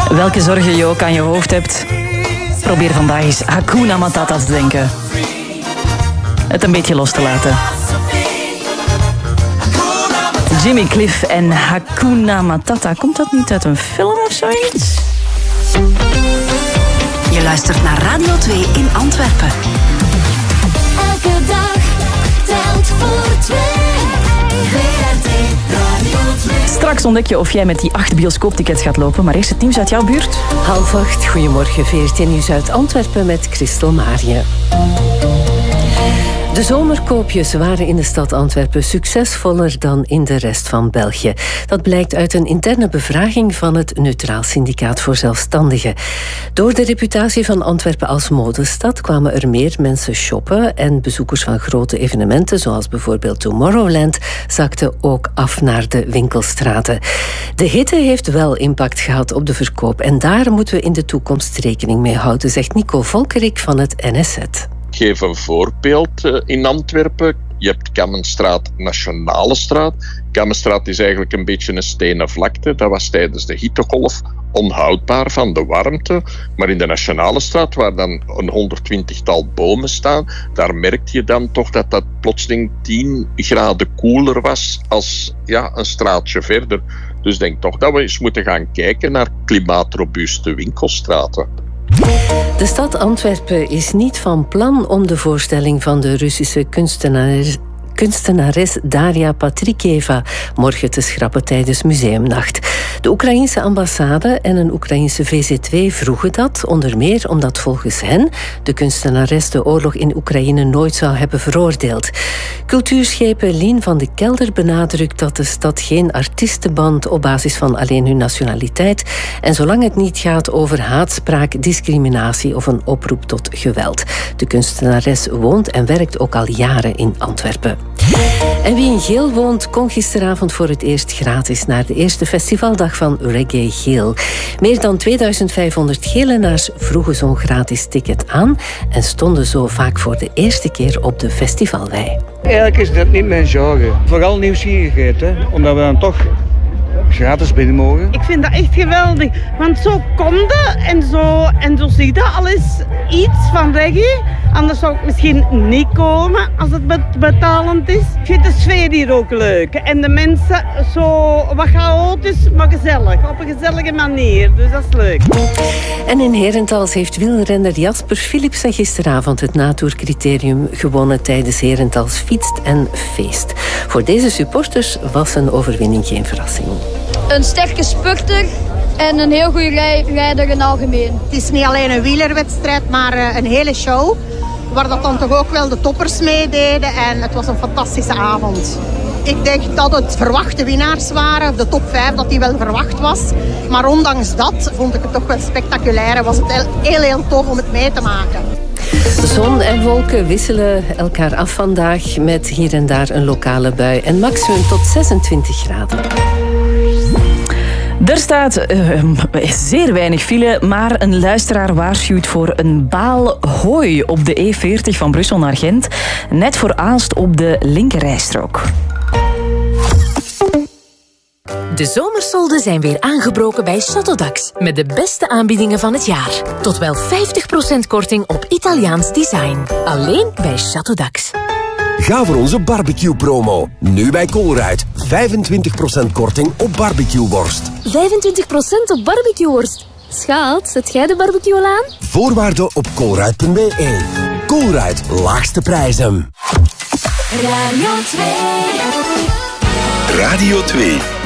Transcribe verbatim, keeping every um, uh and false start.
Welke zorgen je ook aan je hoofd hebt, probeer vandaag eens Hakuna Matata te denken. Het een beetje los te laten. Jimmy Cliff en Hakuna Matata. Komt dat niet uit een film of zoiets? Je luistert naar Radio twee in Antwerpen. Elke dag telt voor twee. V R T Radio twee. Straks ontdek je of jij met die acht bioscooptickets gaat lopen. Maar eerst het nieuws uit jouw buurt. Half acht, goedemorgen. V R T Nieuws uit Antwerpen met Christel Marië. De zomerkoopjes waren in de stad Antwerpen succesvoller dan in de rest van België. Dat blijkt uit een interne bevraging van het Neutraal Syndicaat voor Zelfstandigen. Door de reputatie van Antwerpen als modestad kwamen er meer mensen shoppen en bezoekers van grote evenementen, zoals bijvoorbeeld Tomorrowland, zakten ook af naar de winkelstraten. De hitte heeft wel impact gehad op de verkoop en daar moeten we in de toekomst rekening mee houden, zegt Nico Volkerik van het N S Z. Ik geef een voorbeeld in Antwerpen. Je hebt Kammenstraat, Nationale Straat. Kammenstraat is eigenlijk een beetje een stenen vlakte. Dat was tijdens de hittegolf onhoudbaar van de warmte. Maar in de Nationale Straat, waar dan een honderdtwintigtal bomen staan, daar merkte je dan toch dat dat plotseling tien graden koeler was als ja, een straatje verder. Dus ik denk toch dat we eens moeten gaan kijken naar klimaatrobuuste winkelstraten. De stad Antwerpen is niet van plan om de voorstelling van de Russische kunstenares, kunstenares Daria Patrikeva morgen te schrappen tijdens Museumnacht. De Oekraïense ambassade en een Oekraïense V Z W vroegen dat, onder meer omdat volgens hen de kunstenares de oorlog in Oekraïne nooit zou hebben veroordeeld. Cultuurschepen Lien van de Kelder benadrukt dat de stad geen artiesten bandt op basis van alleen hun nationaliteit en zolang het niet gaat over haatspraak, discriminatie of een oproep tot geweld. De kunstenares woont en werkt ook al jaren in Antwerpen. En wie in Geel woont, kon gisteravond voor het eerst gratis naar de eerste festivaldag van Reggae Geel. Meer dan tweeduizend vijfhonderd Gelenaars vroegen zo'n gratis ticket aan en stonden zo vaak voor de eerste keer op de festivalwei. Eigenlijk is dat niet mijn genre. Vooral nieuwsgierigheid, hè? Omdat we dan toch gratis binnen mogen. Ik vind dat echt geweldig, want zo komt het en zo, en zo zie je alles iets van reggae. Anders zou ik misschien niet komen als het betalend is. Ik vind de sfeer hier ook leuk en de mensen zo wat chaotisch, maar gezellig, op een gezellige manier. Dus dat is leuk. En in Herentals heeft wielrenner Jasper Philipsen gisteravond het natourcriterium gewonnen tijdens Herentals Fietst en Feest. Voor deze supporters was een overwinning geen verrassing. Een sterke spurter en een heel goede rij, rijder in algemeen. Het is niet alleen een wielerwedstrijd, maar een hele show. Waar dat dan toch ook wel de toppers meededen. En het was een fantastische avond. Ik denk dat het verwachte winnaars waren. De top vijf, dat die wel verwacht was. Maar ondanks dat vond ik het toch wel spectaculair. En was het heel, heel, heel tof om het mee te maken. Zon en wolken wisselen elkaar af vandaag met hier en daar een lokale bui. En maximum tot zesentwintig graden. Er staat uh, zeer weinig file, maar een luisteraar waarschuwt voor een baal hooi op de E veertig van Brussel naar Gent. Net voor Aalst op de linkerrijstrook. De zomersolden zijn weer aangebroken bij Châteaudax met de beste aanbiedingen van het jaar. Tot wel vijftig procent korting op Italiaans design. Alleen bij Châteaudax. Ga voor onze barbecue-promo. Nu bij Colruyt. vijfentwintig procent korting op barbecueworst. vijfentwintig procent op barbecueworst? Schat, zet jij de barbecue al aan? Voorwaarden op colruyt punt b e. Colruyt, laagste prijzen. Radio twee. Radio twee.